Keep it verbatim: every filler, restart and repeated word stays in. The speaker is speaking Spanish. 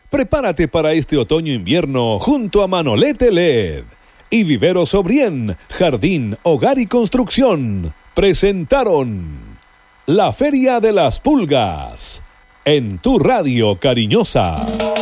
Prepárate para este otoño-invierno junto a Manolete L E D y Vivero Sobrien, Jardín, Hogar y Construcción. Presentaron la Feria de las Pulgas en tu radio cariñosa.